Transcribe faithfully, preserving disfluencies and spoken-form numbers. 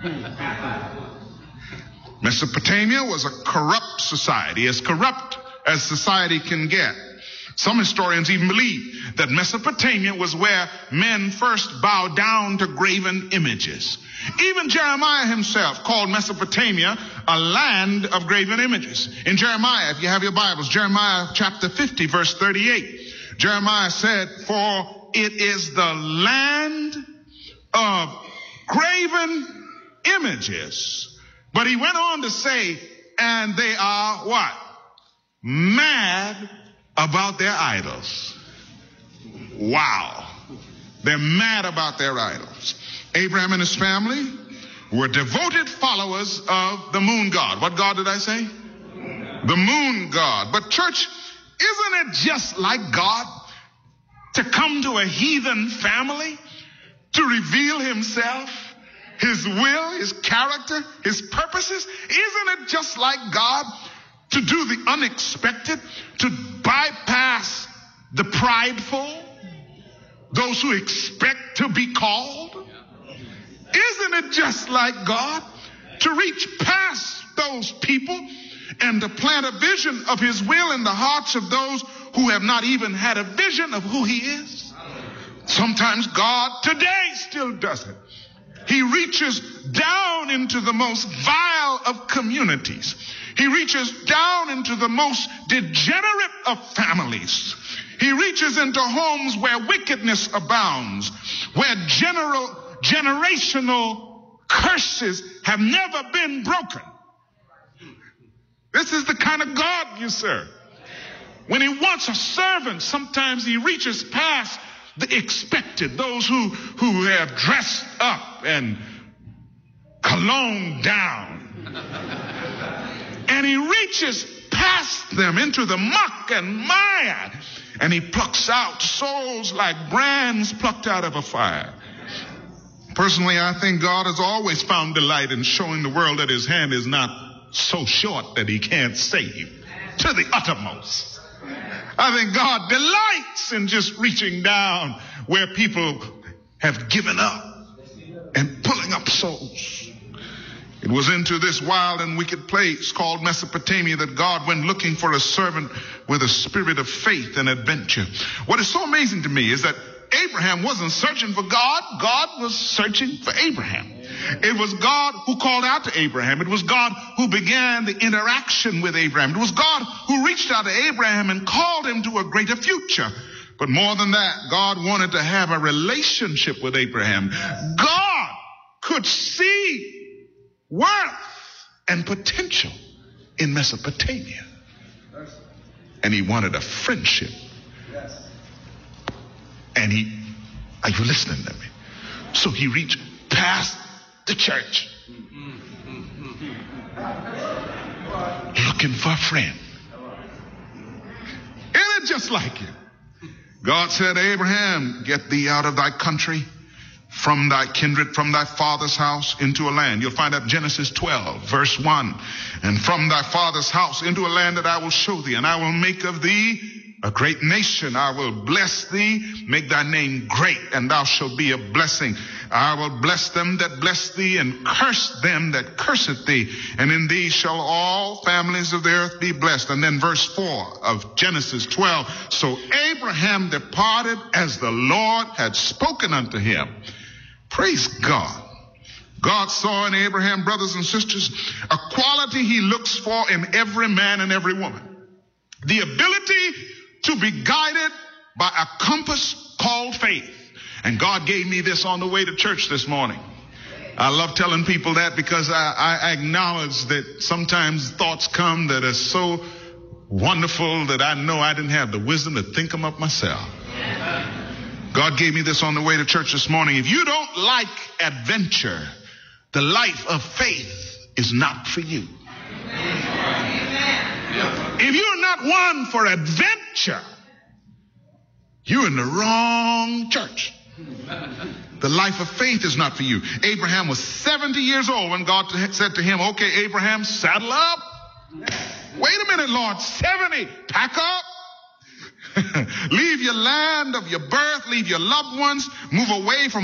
Mesopotamia was a corrupt society, as corrupt as society can get. Some historians even believe that Mesopotamia was where men first bowed down to graven images. Even Jeremiah himself called Mesopotamia a land of graven images. In Jeremiah, if you have your Bibles, Jeremiah chapter fifty, verse thirty-eight, Jeremiah said, "For it is the land of graven images." But he went on to say, and they are what? Mad about their idols. Wow. They're mad about their idols. Abraham and his family were devoted followers of the moon god. What god did I say? The moon god. But church, isn't it just like God to come to a heathen family to reveal himself, his will, his character, his purposes? Isn't it just like God to do the unexpected, to bypass the prideful, those who expect to be called? Isn't it just like God to reach past those people and to plant a vision of his will in the hearts of those who have not even had a vision of who he is? Sometimes God today still does it. He reaches down into the most vile of communities. He reaches down into the most degenerate of families. He reaches into homes where wickedness abounds, where general, generational curses have never been broken. This is the kind of God you serve. When he wants a servant, sometimes he reaches past the expected, those who, who have dressed up and cologne down. And he reaches past them into the muck and mire, and he plucks out souls like brands plucked out of a fire. Personally, I think God has always found delight in showing the world that his hand is not so short that he can't save to the uttermost. I think God delights in just reaching down where people have given up and pulling up souls. It was into this wild and wicked place called Mesopotamia that God went looking for a servant with a spirit of faith and adventure. What is so amazing to me is that Abraham wasn't searching for God. God was searching for Abraham. It was God who called out to Abraham. It was God who began the interaction with Abraham. It was God who reached out to Abraham and called him to a greater future. But more than that, God wanted to have a relationship with Abraham. God could see worth and potential in Mesopotamia. And he wanted a friendship. And he, are you listening to me? So he reached past the church, looking for a friend. Isn't it just like you? God said, Abraham, get thee out of thy country, from thy kindred, from thy father's house, into a land. You'll find out Genesis twelve, verse one. And from thy father's house into a land that I will show thee, and I will make of thee a great nation. I will bless thee, make thy name great, and thou shalt be a blessing. I will bless them that bless thee, and curse them that curseth thee. And in thee shall all families of the earth be blessed. And then verse four of Genesis twelve. So Abraham departed as the Lord had spoken unto him. Praise God. God saw in Abraham, brothers and sisters, a quality he looks for in every man and every woman. The ability to be guided by a compass called faith. And God gave me this on the way to church this morning. I love telling people that because I, I acknowledge that sometimes thoughts come that are so wonderful that I know I didn't have the wisdom to think them up myself. God gave me this on the way to church this morning. If you don't like adventure, the life of faith is not for you. If you're not one for adventure, you're in the wrong church. The life of faith is not for you. Abraham was seventy years old when God said to him, okay, Abraham, saddle up. Wait a minute, Lord, seventy, pack up. Leave your land of your birth, leave your loved ones, move away from